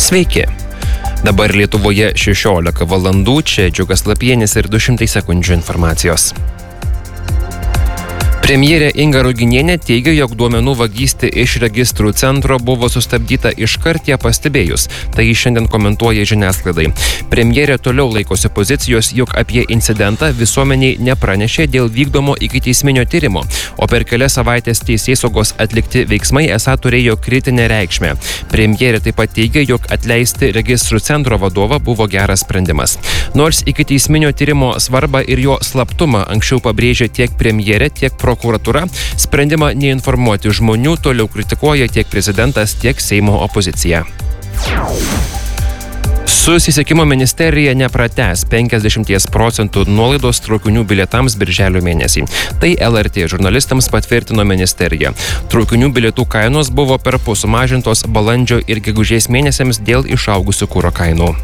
Sveiki. Dabar Lietuvoje 16 valandų, čia Džiugas Lapienis ir 200 sekundžių informacijos. Premjerė Inga Ruginienė teigia, jog duomenų vagystė iš registrų centro buvo sustabdyta iškart ją pastebėjus. Tai šiandien komentuoja žiniasklaidai. Premjerė toliau laikosi pozicijos, jog apie incidentą visuomeniai nepranešė dėl vykdomo ikiteisminio tyrimo, o per kelias savaitės teisėsaugos atlikti veiksmai esą turėjo kritinę reikšmę. Premjerė taip pat teigia, jog atleisti registrų centro vadovą buvo geras sprendimas. Nors ikiteisminio tyrimo svarbą ir jo slaptumą anksčiau pabrėžė tiek premjerė, tiek prokuratūra, sprendimą neinformuoti žmonių toliau kritikuoja tiek prezidentas, tiek Seimo opozicija. Susisiekimo ministerija nepratęs 50% nuolaidos traukinių bilietams birželio mėnesį. Tai LRT žurnalistams patvirtino ministerija. Traukinių bilietų kainos buvo perpus sumažintos balandžio ir gegužės mėnesiams dėl išaugusių kuro kainų.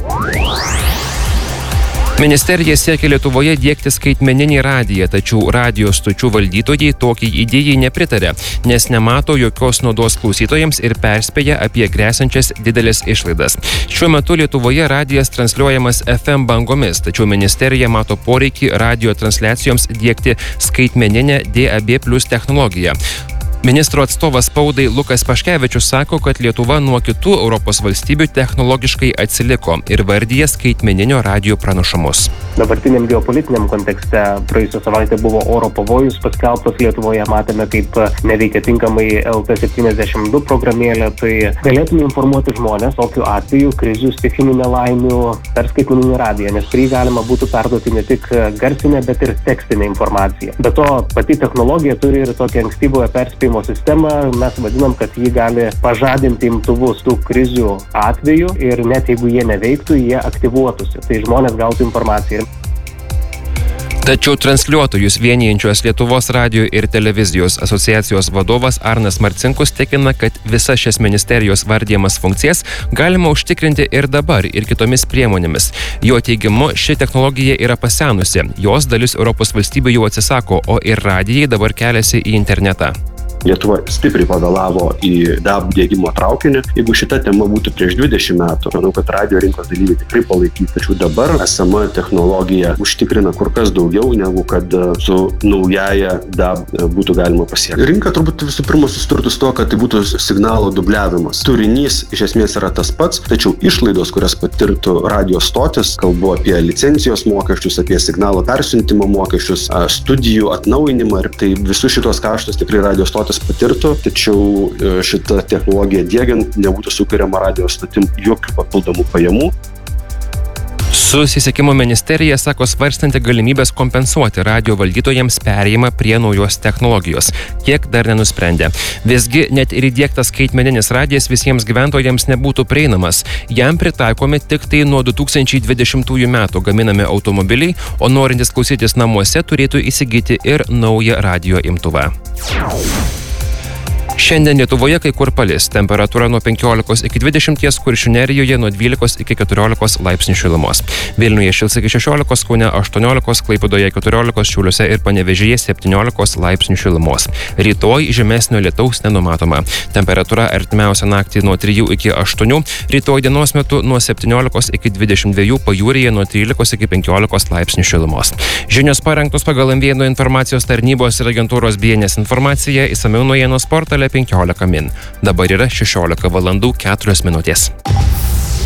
Ministerija siekia Lietuvoje diegti skaitmeninį radiją, tačiau radijo stočių valdytojai tokiai idėjai nepritarė, nes nemato jokios naudos klausytojams ir perspėja apie gresiančias didelės išlaidas. Šiuo metu Lietuvoje radijas transliuojamas FM bangomis, tačiau ministerija mato poreikį radijo transliacijoms diegti skaitmeninę DAB+ technologiją. Ministro atstovas spaudai Lukas Paškevičius sako, kad Lietuva nuo kitų Europos valstybių technologiškai atsiliko ir vardyja skaitmeninio radijo pranašumus. Dabartiniam geopolitiniam kontekste praėjusią savaitę buvo oro pavojus paskelbtas Lietuvoje, matėme, kaip neveikia tinkamai LT72 programėlė, tai galėtume informuoti žmonės tokiu atveju krizių, stichinių nelaimių per skaitmeninį radiją, nes prie galima būtų perduoti ne tik garsinę, bet ir tekstinę informaciją. Be to, pati technologija turi ir tokią ankstyvoje perspėjimo sistemą, mes vadinam, kad ji gali pažadinti imtuvus tų krizių atveju ir net jeigu jie neveiktų, jie aktyvuotųsi, tai žmonės gautų informaciją. Tačiau transliuotojus vienijančios Lietuvos radijo ir televizijos asociacijos vadovas Arnas Marcinkus tikina, kad visas šias ministerijos vardijamas funkcijas galima užtikrinti ir dabar, ir kitomis priemonėmis. Jo teigimu, ši technologija yra pasenusi, jos dalis Europos valstybių jau atsisako, o ir radijai dabar keliasi į internetą. Lietuva stipriai pavėlavo į DAB diegimo traukinį. Jeigu šita tema būtų prieš 20 metų, manau, kad radijo rinkos dalyviai tikrai palaikytų. Tačiau dabar esama technologija užtikrina kur kas daugiau, negu kad su naujaja DAB būtų galima pasiekti. Rinka turbūt visų pirma susidurtų su to, kad tai būtų signalo dubliavimas. Turinys iš esmės yra tas pats, tačiau išlaidos, kurias patirtų radijo stotis, kalbu apie licencijos mokesčius, apie signalo persiuntimo mokesčius, studijų atnaujinimą, ir tai visus šitos kaštus tikrai radijo stotis patirtų, tačiau šitą technologiją diegiant nebūtų sukuriama radijo stotim jokių papildomų pajamų. Susisiekimo ministerija sako svarstanti galimybės kompensuoti radijo valdytojams perėjimą prie naujos technologijos. Kiek dar nenusprendė. Visgi net ir įdiegtas skaitmeninis radijas visiems gyventojams nebūtų prieinamas. Jam pritaikomi tik tai nuo 2020 metų gaminami automobiliai, o norintys klausytis namuose turėtų įsigyti ir naują radijo imtuvą. Šiandien Lietuvoje kai kur palis, temperatūra nuo 15 iki 20, Kuršių Nerijoje nuo 12 iki 14 laipsnių šilumos. Vilniuje šils iki 16, Kaune 18, Klaipėdoje 14, Šiauliuose ir Panevėžyje 17 laipsnių šilumos. Rytoj žemesnio lietaus nenumatoma. Temperatūra artimiausią naktį nuo 3 iki 8, rytoj dienos metu nuo 17 iki 22, pajūryje nuo 13 iki 15 laipsnių šilumos. Žinios parengtos pagal MVN informacijos tarnybos ir agentūros BNS informaciją, išsamiau naujienų portale 15 min. Dabar yra 16 valandų 4 minutės.